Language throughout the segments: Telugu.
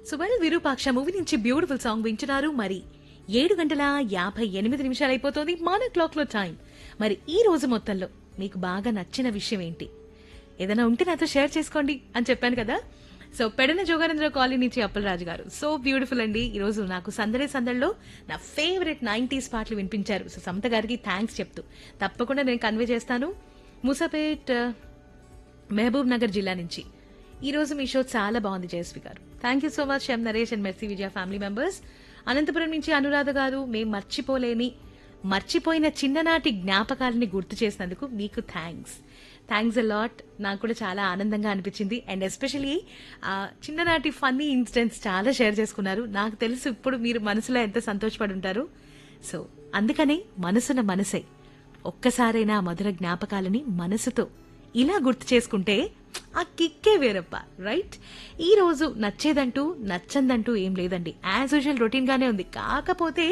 సో వెల్ విరూపాక్ష మూవీ నుంచి బ్యూటిఫుల్ సాంగ్ వింటున్నారు. మరి 7:58 అయిపోతుంది మన క్లాక్ లో టైం. మరి ఈ రోజు మొత్తంలో మీకు బాగా నచ్చిన విషయం ఏంటి? ఏదైనా ఉంటే నాతో షేర్ చేసుకోండి అని చెప్పాను కదా. సో పెడన జోగానంద్ర కాలనీ నుంచి అప్పలరాజు గారు, సో బ్యూటిఫుల్ అండి. ఈ రోజు నాకు సందడిలో నా ఫేవరెట్ 90s పాటలు వినిపించారు. సో సమత గారికి థ్యాంక్స్ చెప్తూ తప్పకుండా నేను కన్వే చేస్తాను. మూసాపేట్ మహబూబ్ నగర్ జిల్లా నుంచి ఈ రోజు మీ షో చాలా బాగుంది జయశ్రీ గారు. Thank you so much M Naresh and mercy Vijaya family members. Anantapuram నుంచి అనురాధ గారు, మేం మర్చిపోయిన చిన్ననాటి జ్ఞాపకాలని గుర్తు చేసినందుకు మీకు థ్యాంక్స్ అ లాట్. నాకు కూడా చాలా ఆనందంగా అనిపించింది. అండ్ ఎస్పెషలీ చిన్ననాటి ఫన్నీ ఇన్సిడెంట్స్ చాలా షేర్ చేసుకున్నారు. నాకు తెలుసు ఇప్పుడు మీరు మనసులో ఎంత సంతోషపడి ఉంటారు. సో అందుకనే మనసున మనసై ఒక్కసారైనా ఆ మధుర జ్ఞాపకాలని మనసుతో ఇలా గుర్తు చేసుకుంటే ఆ కిక్కే వేరప్ప, రైట్? ఈ రోజు నచ్చేదంటూ నచ్చందంటూ ఏం లేదండి. యాజ్ యూజువల్ రొటీన్ గానే ఉంది. కాకపోతే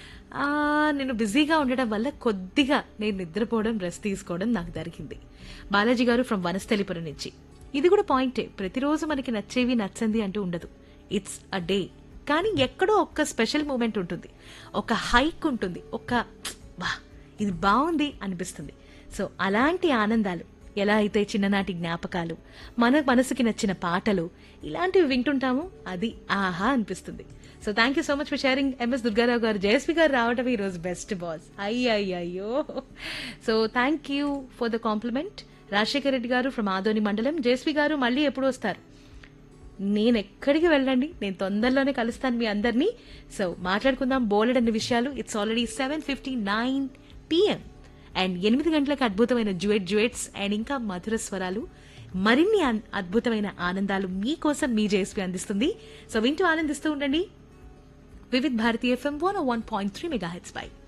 నేను బిజీగా ఉండడం వల్ల కొద్దిగా నేను నిద్రపోవడం, రెస్ట్ తీసుకోవడం నాకు జరిగింది. బాలాజీ గారు ఫ్రమ్ వనస్థలిపురం నుంచి, ఇది కూడా పాయింటే. ప్రతిరోజు మనకి నచ్చేవి నచ్చంది అంటూ ఉండదు. It's a day. కానీ ఎక్కడో ఒక్క స్పెషల్ మూమెంట్ ఉంటుంది, ఒక హైక్ ఉంటుంది, వా ఇది బాగుంది అనిపిస్తుంది. సో అలాంటి ఆనందాలు ఎలా అయితే చిన్ననాటి జ్ఞాపకాలు, మన మనసుకి నచ్చిన పాటలు ఇలాంటివి వింటుంటాము, అది ఆహా అనిపిస్తుంది. So thank you so much for sharing. MS Durgarao గారు, జయశ్రీ గారు రావడం ఈ రోజు బెస్ట్ బాస్. అయ్యో. So thank you for the complement. Rajasekhar Reddy గారు ఫ్రమ్ ఆదోని మండలం, జయశ్రీ గారు మళ్ళీ ఎప్పుడు వస్తారు? నేను ఎక్కడికి వెళ్ళండి, నేను తొందరలోనే కలుస్తాను మీ అందరినీ. సో మాట్లాడుకుందాం బోలెడన్ని విషయాలు. ఇట్స్ ఆల్రెడీ 7:59 PM అండ్ 8 గంటలకు అద్భుతమైన డ్యూయట్స్ అండ్ ఇంకా మధుర స్వరాలు, మరిన్ని అద్భుతమైన ఆనందాలు మీకోసం మీ జయశ్రీ అందిస్తుంది. సో వింటూ ఆనందిస్తూ ఉండండి. వివిధ్ భారతి FM 101.3 MHz పై.